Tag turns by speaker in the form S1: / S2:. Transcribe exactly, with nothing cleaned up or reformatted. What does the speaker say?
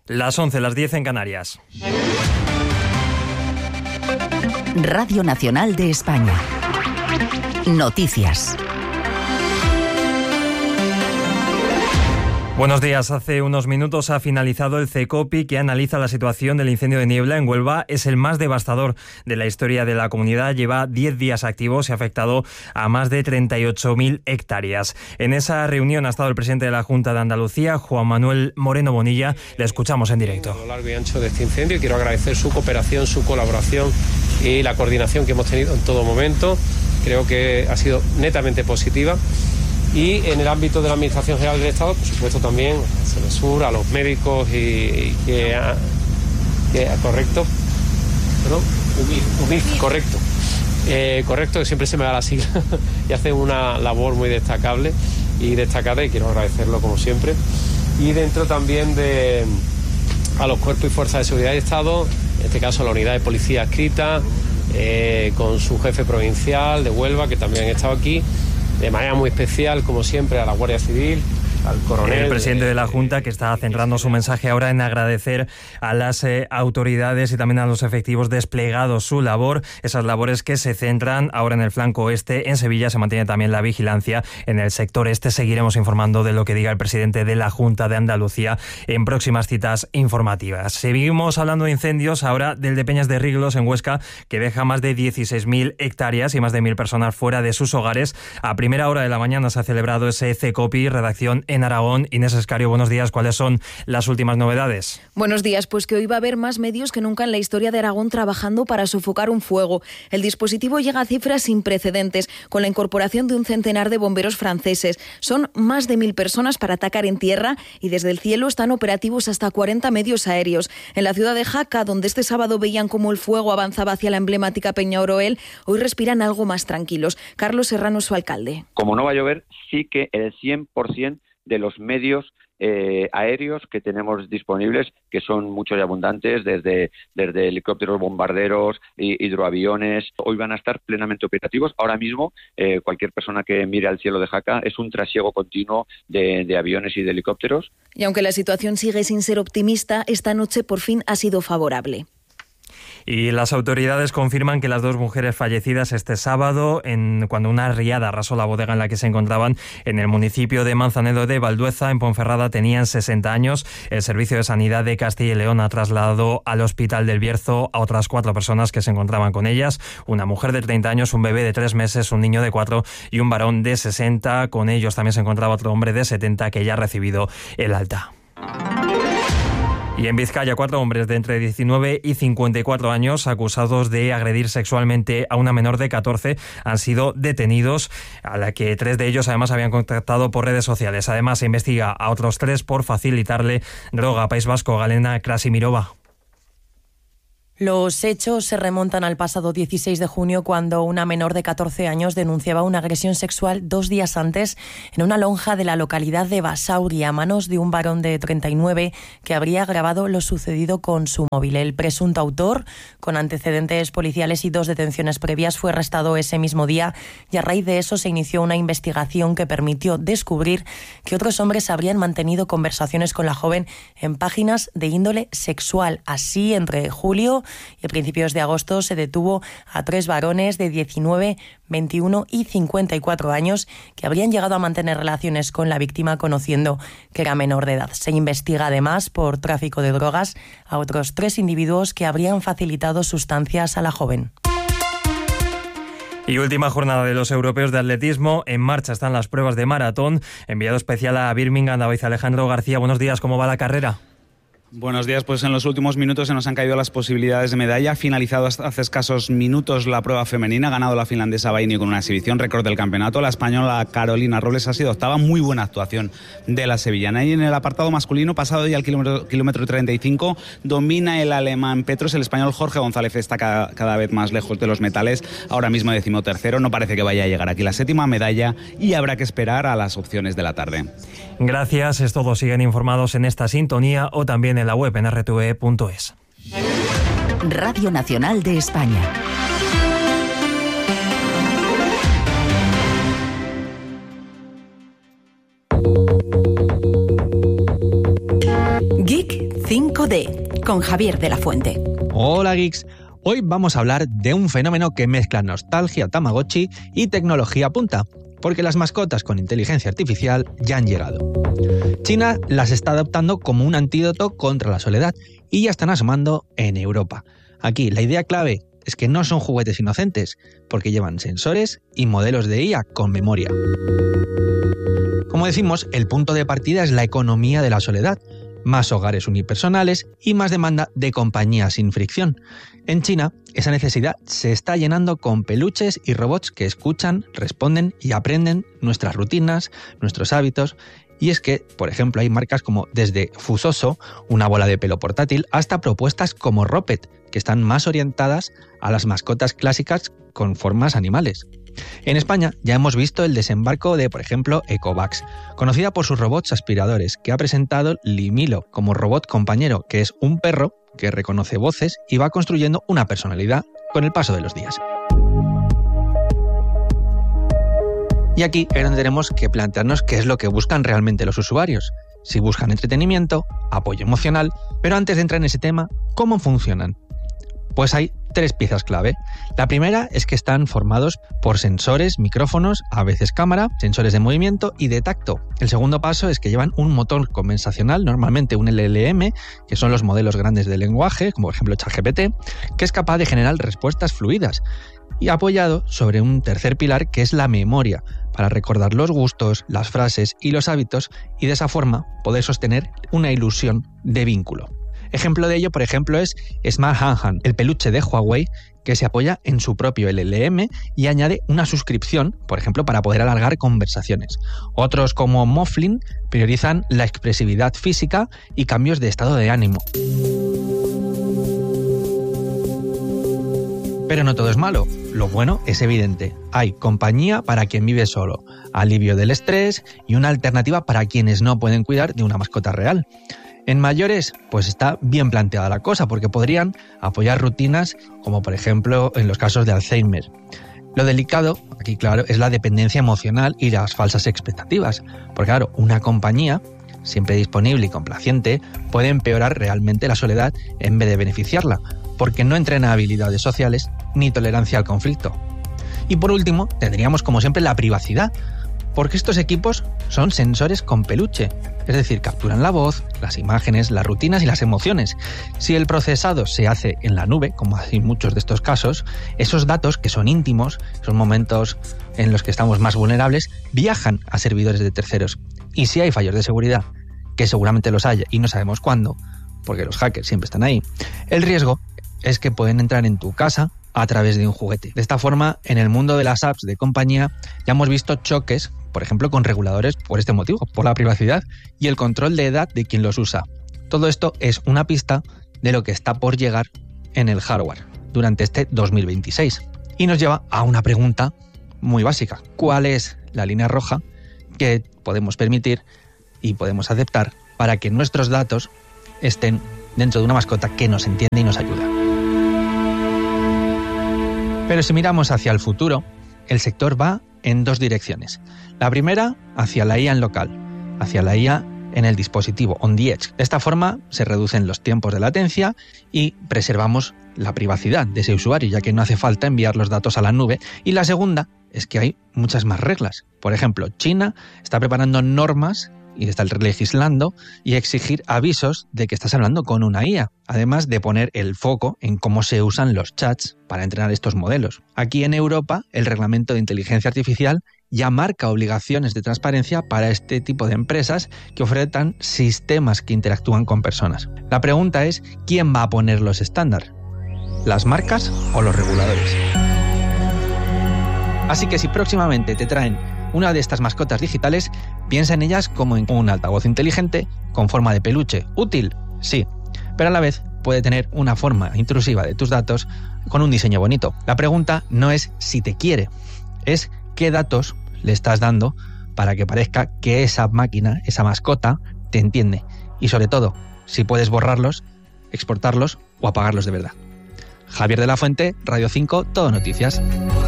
S1: Las once, las diez en Canarias.
S2: Radio Nacional de España. Noticias.
S1: Buenos días. Hace unos minutos ha finalizado el CECOPI, que analiza la situación del incendio de niebla en Huelva. Es el más devastador de la historia de la comunidad. Lleva diez días activos y ha afectado a más de treinta y ocho mil hectáreas. En esa reunión ha estado el presidente de la Junta de Andalucía, Juan Manuel Moreno Bonilla. Le escuchamos en directo.
S3: A lo largo y ancho de este incendio, quiero agradecer su cooperación, su colaboración y la coordinación que hemos tenido en todo momento. Creo que ha sido netamente positiva. Y en el ámbito de la Administración General del Estado, por supuesto también a Senesur, a los médicos y, y que, a, que a correcto, ¿no? U M I F, correcto, eh, correcto, que siempre se me da la sigla y hace una labor muy destacable y destacada y quiero agradecerlo como siempre. Y dentro también de a los cuerpos y fuerzas de seguridad del Estado, en este caso la unidad de policía adscrita, eh, con su jefe provincial de Huelva, que también han estado aquí. De manera muy especial, como siempre, a la Guardia Civil, al coronel.
S1: El presidente de la Junta, que está centrando su mensaje ahora en agradecer a las eh, autoridades y también a los efectivos desplegados su labor, esas labores que se centran ahora en el flanco oeste. En Sevilla se mantiene también la vigilancia en el sector este. Seguiremos informando de lo que diga el presidente de la Junta de Andalucía en próximas citas informativas. Seguimos hablando de incendios, ahora del de Peñas de Riglos en Huesca, que deja más de dieciséis mil hectáreas y más de mil personas fuera de sus hogares. A primera hora de la mañana se ha celebrado ese CECOPI, redacción en Aragón. Inés Escario, buenos días. ¿Cuáles son las últimas novedades?
S4: Buenos días. Pues que hoy va a haber más medios que nunca en la historia de Aragón trabajando para sofocar un fuego. El dispositivo llega a cifras sin precedentes, con la incorporación de un centenar de bomberos franceses. Son más de mil personas para atacar en tierra y desde el cielo están operativos hasta cuarenta medios aéreos. En la ciudad de Jaca, donde este sábado veían cómo el fuego avanzaba hacia la emblemática Peña Oroel, hoy respiran algo más tranquilos. Carlos Serrano es su alcalde.
S5: Como no va a llover, sí que el cien por ciento de los medios eh, aéreos que tenemos disponibles, que son muchos y abundantes, desde, desde helicópteros, bombarderos, hidroaviones, hoy van a estar plenamente operativos. Ahora mismo, eh, cualquier persona que mire al cielo de Jaca es un trasiego continuo de, de aviones y de helicópteros.
S4: Y aunque la situación sigue sin ser optimista, esta noche por fin ha sido favorable.
S1: Y las autoridades confirman que las dos mujeres fallecidas este sábado, en, cuando una riada arrasó la bodega en la que se encontraban en el municipio de Manzanedo de Valdueza, en Ponferrada, tenían sesenta años. El Servicio de Sanidad de Castilla y León ha trasladado al Hospital del Bierzo a otras cuatro personas que se encontraban con ellas. Una mujer de treinta años, un bebé de tres meses, un niño de cuatro y un varón de sesenta. Con ellos también se encontraba otro hombre de setenta que ya ha recibido el alta. Y en Vizcaya, cuatro hombres de entre diecinueve y cincuenta y cuatro años acusados de agredir sexualmente a una menor de catorce han sido detenidos, a la que tres de ellos además habían contactado por redes sociales. Además se investiga a otros tres por facilitarle droga. País Vasco, Galena Krasimirova.
S6: Los hechos se remontan al pasado dieciséis de junio, cuando una menor de catorce años denunciaba una agresión sexual dos días antes en una lonja de la localidad de Basauri a manos de un varón de treinta y nueve que habría grabado lo sucedido con su móvil. El presunto autor, con antecedentes policiales y dos detenciones previas, fue arrestado ese mismo día y a raíz de eso se inició una investigación que permitió descubrir que otros hombres habrían mantenido conversaciones con la joven en páginas de índole sexual. Así, entre julio y a principios de agosto se detuvo a tres varones de diecinueve, veintiuno y cincuenta y cuatro años que habrían llegado a mantener relaciones con la víctima conociendo que era menor de edad. Se investiga además por tráfico de drogas a otros tres individuos que habrían facilitado sustancias a la joven.
S1: Y última jornada de los europeos de atletismo. En marcha están las pruebas de maratón. Enviado especial a Birmingham, David Alejandro García. Buenos días, ¿cómo va la carrera?
S7: Buenos días, pues en los últimos minutos se nos han caído las posibilidades de medalla. Ha finalizado hace escasos minutos la prueba femenina, ha ganado la finlandesa Baini con una exhibición récord del campeonato. La española Carolina Robles ha sido octava, muy buena actuación de la sevillana. Y en el apartado masculino, pasado ya el kilómetro, kilómetro treinta y cinco, domina el alemán Petros. El español Jorge González está cada, cada vez más lejos de los metales, ahora mismo decimotercero. No parece que vaya a llegar aquí la séptima medalla y habrá que esperar a las opciones de la tarde.
S1: Gracias, es todo. Siguen informados en esta sintonía o también en la web en erre te ve punto es.
S2: Radio Nacional de España. Geek cinco D, con Javier de la Fuente.
S8: Hola geeks, hoy vamos a hablar de un fenómeno que mezcla nostalgia Tamagotchi y tecnología punta, porque las mascotas con inteligencia artificial ya han llegado. China las está adoptando como un antídoto contra la soledad y ya están asomando en Europa. Aquí la idea clave es que no son juguetes inocentes, porque llevan sensores y modelos de I A con memoria. Como decimos, el punto de partida es la economía de la soledad, más hogares unipersonales y más demanda de compañía sin fricción. En China, esa necesidad se está llenando con peluches y robots que escuchan, responden y aprenden nuestras rutinas, nuestros hábitos. Y es que, por ejemplo, hay marcas como desde Fusoso, una bola de pelo portátil, hasta propuestas como Ropet, que están más orientadas a las mascotas clásicas con formas animales. En España ya hemos visto el desembarco de, por ejemplo, Ecovacs, conocida por sus robots aspiradores, que ha presentado Limilo como robot compañero, que es un perro que reconoce voces y va construyendo una personalidad con el paso de los días. Y aquí es donde tenemos que plantearnos qué es lo que buscan realmente los usuarios. Si buscan entretenimiento, apoyo emocional, pero antes de entrar en ese tema, ¿cómo funcionan? Pues hay tres piezas clave. La primera es que están formados por sensores, micrófonos, a veces cámara, sensores de movimiento y de tacto. El segundo paso es que llevan un motor conversacional, normalmente un L L M, que son los modelos grandes de lenguaje, como por ejemplo ChatGPT, que es capaz de generar respuestas fluidas, y apoyado sobre un tercer pilar que es la memoria, para recordar los gustos, las frases y los hábitos, y de esa forma poder sostener una ilusión de vínculo. Ejemplo de ello, por ejemplo, es Smart Han, el peluche de Huawei, que se apoya en su propio L L M y añade una suscripción, por ejemplo, para poder alargar conversaciones. Otros, como Moflin, priorizan la expresividad física y cambios de estado de ánimo. Pero no todo es malo. Lo bueno es evidente. Hay compañía para quien vive solo, alivio del estrés y una alternativa para quienes no pueden cuidar de una mascota real. En mayores, pues está bien planteada la cosa, porque podrían apoyar rutinas como por ejemplo en los casos de Alzheimer. Lo delicado, aquí claro, es la dependencia emocional y las falsas expectativas, porque claro, una compañía siempre disponible y complaciente puede empeorar realmente la soledad en vez de beneficiarla, porque no entrena habilidades sociales ni tolerancia al conflicto. Y por último, tendríamos como siempre la privacidad, porque estos equipos son sensores con peluche, es decir, capturan la voz, las imágenes, las rutinas y las emociones. Si el procesado se hace en la nube, como hay muchos de estos casos, esos datos que son íntimos, son momentos en los que estamos más vulnerables, viajan a servidores de terceros. Y si hay fallos de seguridad, que seguramente los haya y no sabemos cuándo, porque los hackers siempre están ahí, el riesgo es que pueden entrar en tu casa a través de un juguete. De esta forma, en el mundo de las apps de compañía ya hemos visto choques, por ejemplo, con reguladores por este motivo, por la privacidad y el control de edad de quien los usa. Todo esto es una pista de lo que está por llegar en el hardware durante este dos mil veintiséis. Y nos lleva a una pregunta muy básica. ¿Cuál es la línea roja que podemos permitir y podemos aceptar para que nuestros datos estén dentro de una mascota que nos entiende y nos ayuda? Pero si miramos hacia el futuro, el sector va en dos direcciones. La primera, hacia la I A en local, hacia la I A en el dispositivo, on the edge. De esta forma se reducen los tiempos de latencia y preservamos la privacidad de ese usuario, ya que no hace falta enviar los datos a la nube. Y la segunda es que hay muchas más reglas. Por ejemplo, China está preparando normas y está legislando y exigir avisos de que estás hablando con una I A, además de poner el foco en cómo se usan los chats para entrenar estos modelos. Aquí en Europa, el reglamento de inteligencia artificial ya marca obligaciones de transparencia para este tipo de empresas que ofrecen sistemas que interactúan con personas. La pregunta es, ¿quién va a poner los estándares? ¿Las marcas o los reguladores? Así que si próximamente te traen una de estas mascotas digitales, piensa en ellas como en un altavoz inteligente con forma de peluche. ¿Útil? Sí, pero a la vez puede tener una forma intrusiva de tus datos con un diseño bonito. La pregunta no es si te quiere, es qué datos le estás dando para que parezca que esa máquina, esa mascota, te entiende. Y sobre todo, si puedes borrarlos, exportarlos o apagarlos de verdad. Javier de la Fuente, Radio cinco, Todo Noticias.